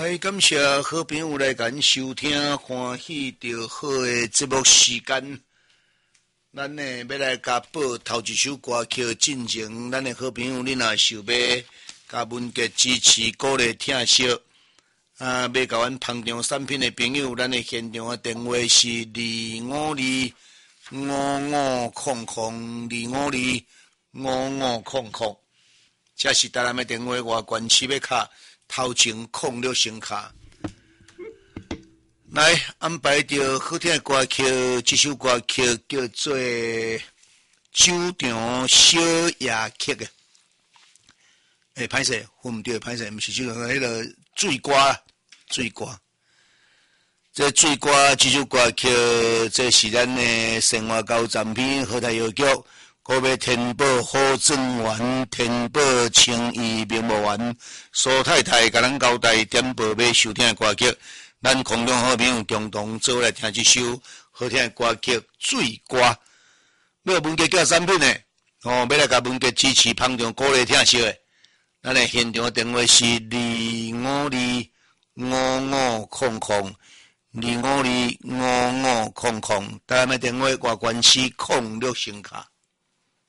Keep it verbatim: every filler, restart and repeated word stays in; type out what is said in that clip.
来，感谢好朋友来甲咱收听，欢喜着好诶节目时间。咱呢要来甲播头一首歌曲进前，咱诶好朋友，你若想要甲文杰支持鼓励听惜，啊，要甲阮捧场产品诶朋友，咱诶现场诶电话是二五二五五空空二五二五五空空，这是台南诶电话，外关市要卡。头前空六声卡，来安排着好听的歌曲，这首歌曲叫做《酒场小夜曲》的。诶，歹势，分毋对，歹势，毋是这个迄个水歌，水歌。这水歌这首歌曲，这是咱的生活高产品，好台药局。我要填补好庄园，填补情义名无完。苏太太甲咱交代点播要收听的歌曲，咱空中好朋友共同做来听这首好听的歌曲《水歌》。要文杰叫产品的，哦，要来甲文杰支持捧场鼓励听惜的。咱的现场电话是二五二五五空空二五二五五空空，台湾的电话外关系空六声卡。